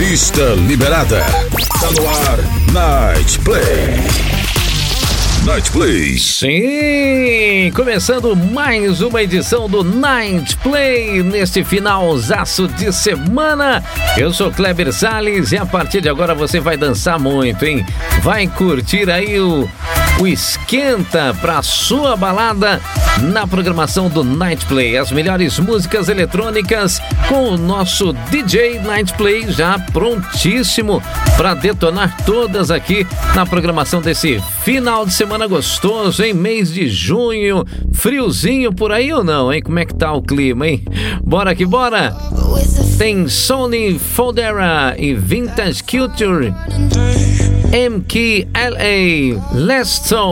Pista liberada. Tá no ar, Night Play. Night Play. Sim, começando mais uma edição do Night Play neste finalzaço de semana. Eu sou Kleber Salles e a partir de agora você vai dançar muito, hein? Vai curtir aí o esquenta pra sua balada na programação do Night Play. As melhores músicas eletrônicas com o nosso DJ Night Play já prontíssimo para detonar todas aqui na programação desse final de semana gostoso, hein? Mês de junho, friozinho por aí ou não, hein? Como é que tá o clima, hein? Bora que bora! Tem Sony Fodera e Vintage Culture, MKLA, Leston.